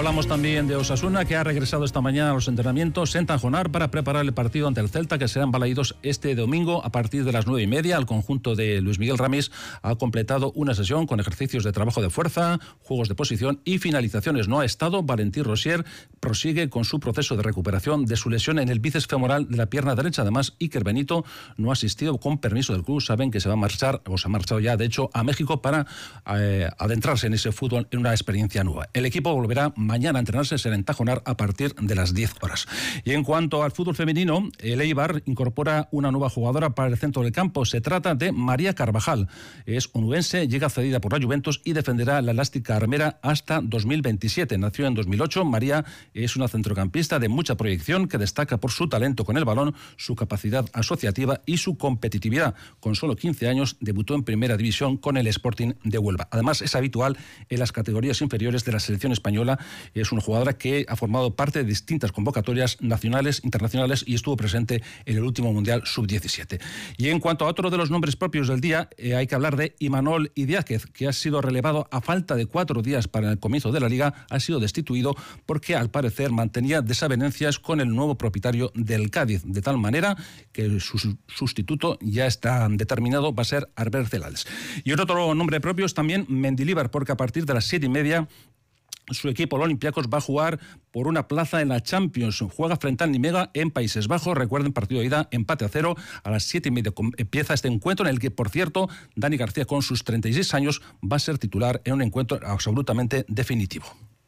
Hablamos también de Osasuna, que ha regresado esta mañana a los entrenamientos en Tajonar para preparar el partido ante el Celta, que serán Balaídos este domingo a partir de las 9:30. El conjunto de Luis Miguel Ramis ha completado una sesión con ejercicios de trabajo de fuerza, juegos de posición y finalizaciones. No ha estado. Valentín Rosier prosigue con su proceso de recuperación de su lesión en el bíceps femoral de la pierna derecha. Además, Iker Benito no ha asistido con permiso del club. Saben que se va a marchar, o se ha marchado ya, de hecho, a México para adentrarse en ese fútbol, en una experiencia nueva. El equipo volverá mañana a entrenarse en Tajonar a partir de las 10 horas. Y en cuanto al fútbol femenino, el Eibar incorpora una nueva jugadora para el centro del campo. Se trata de María Carvajal. Es onubense, llega cedida por la Juventus y defenderá la elástica armera hasta 2027. Nació en 2008. María es una centrocampista de mucha proyección que destaca por su talento con el balón, su capacidad asociativa y su competitividad. Con solo 15 años debutó en primera división con el Sporting de Huelva. Además, es habitual en las categorías inferiores de la selección española. Es una jugadora que ha formado parte de distintas convocatorias nacionales, internacionales y estuvo presente en el último Mundial Sub-17. Y en cuanto a otro de los nombres propios del día, hay que hablar de Imanol Idiáquez, que ha sido relevado a falta de 4 días para el comienzo de la Liga. Ha sido destituido porque al parecer mantenía desavenencias con el nuevo propietario del Cádiz, de tal manera que su sustituto ya está determinado, va a ser Albert Celades. Y otro nombre propio es también Mendilibar, porque a partir de las 7:30 su equipo, el Olympiacos, va a jugar por una plaza en la Champions. Juega frente al Nimega en Países Bajos. Recuerden, partido de ida, empate a 0. A las 7:30 empieza este encuentro en el que, por cierto, Dani García, con sus 36 años, va a ser titular en un encuentro absolutamente definitivo.